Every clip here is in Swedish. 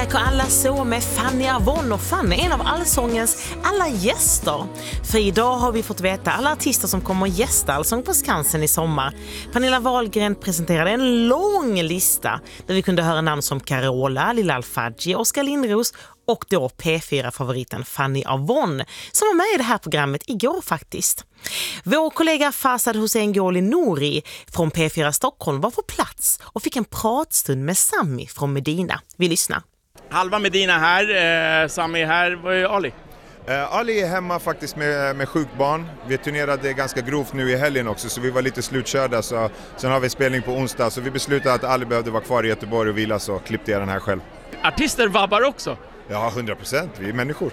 läker alla så med Fanny Avon, och Fanny är en av Allsångens alla gäster. För idag har vi fått veta alla artister som kommer att gästa Allsång på Skansen i sommar. Pernilla Wahlgren presenterade en lång lista där vi kunde höra namn som Carola, Lilla Al-Fadji, Oskar Lindros och då P4-favoriten Fanny Avon som var med i det här programmet igår faktiskt. Vår kollega Farzad Hossein Gholi Nouri från P4 Stockholm var på plats och fick en pratstund med Sami från Medina. Vi lyssnar. Halva Medina här, Sami här. Vad är Ali? Ali är hemma faktiskt med sjukbarn. Vi turnerade ganska grovt nu i helgen också, så vi var lite slutkörda. Sen har vi spelning på onsdag, så vi beslutade att Ali behövde vara kvar i Göteborg och vila, så klippte jag den här själv. Artister vabbar också? Ja, 100%. Vi är människor.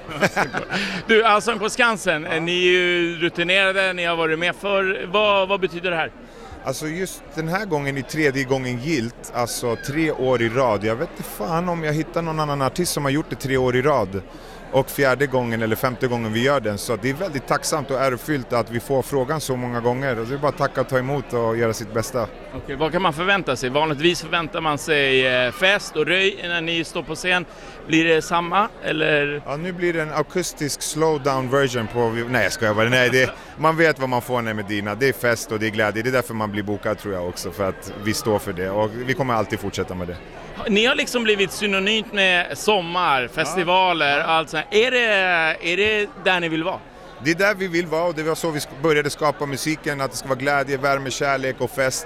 Du, Allsång på Skansen, ni är ju rutinerade, ni har varit med för. Vad betyder det här? Alltså just den här gången är tredje gången gilt, alltså 3 år i rad. Jag vet inte fan om jag hittar någon annan artist som har gjort det 3 år i rad. Och 4:e gången eller 5:e gången vi gör den. Så det är väldigt tacksamt och ärofyllt att vi får frågan så många gånger. Och det är bara att tacka och ta emot och göra sitt bästa. Okej, vad kan man förvänta sig? Vanligtvis förväntar man sig fest och röj när ni står på scen. Blir det samma eller? Ja, nu blir det en akustisk slowdown version på... Nej, jag skojar bara. Nej, man vet vad man får när Medina. Det är fest och det är glädje. Det är därför man blir bokad, tror jag också. För att vi står för det. Och vi kommer alltid fortsätta med det. Ni har liksom blivit synonymt med sommar, festivaler, allt sånt. Är det där ni vill vara? Det är där vi vill vara, och det var så vi började skapa musiken. Att det ska vara glädje, värme, kärlek och fest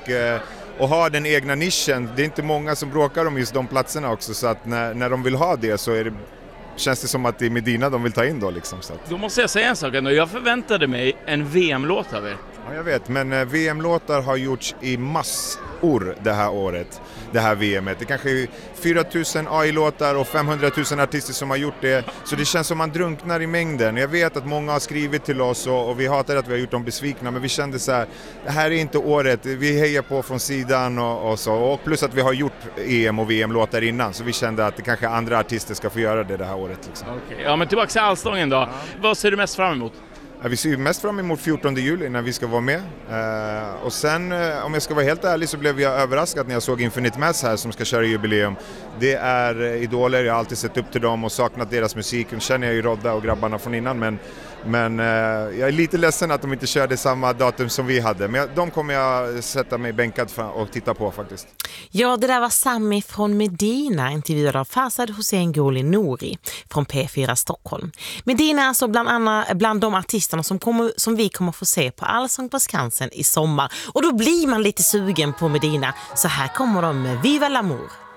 och ha den egna nischen. Det är inte många som bråkar om just de platserna också, så att när de vill ha det så känns det som att det är Medina de vill ta in då liksom. Så att. Då måste jag säga en sak ändå. Jag förväntade mig en VM-låt av er. Ja, jag vet, men VM-låtar har gjorts i massor det här året, det här VMet. Det kanske är 4000 AI-låtar och 500 000 artister som har gjort det, så det känns som man drunknar i mängden. Jag vet att många har skrivit till oss och vi hatar att vi har gjort dem besvikna, men vi kände så här, det här är inte året, vi hejar på från sidan och så, och plus att vi har gjort EM och VM-låtar innan, så vi kände att det kanske andra artister ska få göra det här året. Liksom. Okej. Ja, men tillbaka till Allsången då. Ja. Vad ser du mest fram emot? Vi ser mest fram emot 14 juli när vi ska vara med. Och sen, om jag ska vara helt ärlig, så blev jag överraskad när jag såg Infinite Mass här som ska köra jubileum. Det är idoler, jag har alltid sett upp till dem och saknat deras musik. Nu känner jag ju Rodda och grabbarna från innan, men jag är lite ledsen att de inte körde samma datum som vi hade. Men de kommer jag sätta mig bänkad och titta på faktiskt. Ja, det där var Sami från Medina, intervjuad av Farzad Hossein Gholi Nouri från P4 Stockholm. Medina är alltså bland de artisterna som vi kommer få se på Allsång på Skansen i sommar. Och då blir man lite sugen på Medina. Så här kommer de med Viva l'Amour.